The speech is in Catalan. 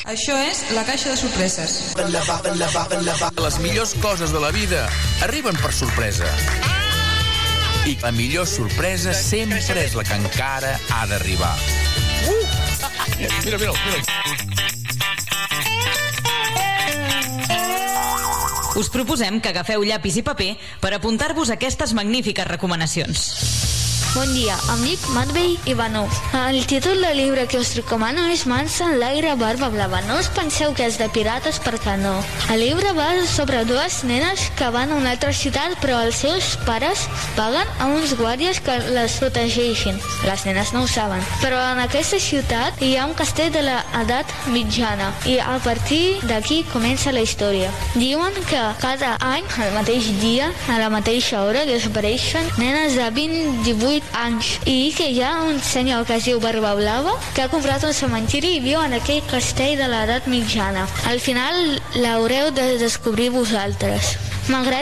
Això és La Caixa de Sorpreses. Les millors coses de la vida arriben per sorpresa. I la millor sorpresa sempre és la que encara ha d'arribar. Mira. Us proposem que agafeu llapis i paper per apuntar-vos aquestes magnífiques recomanacions. Bon dia, em dic Matvei Ivanov. El títol del llibre que us recomano és Mans en l'aire, barba blava. No us penseu que és de pirates, perquè no. El llibre va sobre dues nenes que van a una altra ciutat, però els seus pares paguen a uns guàrdies que les protegeixin. Les nenes no ho saben. Però en aquesta ciutat hi ha un castell de l'edat mitjana i a partir d'aquí comença la història. Diuen que cada any, al mateix dia, a la mateixa hora, desapareixen nenes de 20-18 anys i que hi ha un senyor que es diu Barba Blava que ha comprat un cementiri i viu en aquell castell de l'edat mitjana. Al final l'haureu de descobrir vosaltres. M'agrada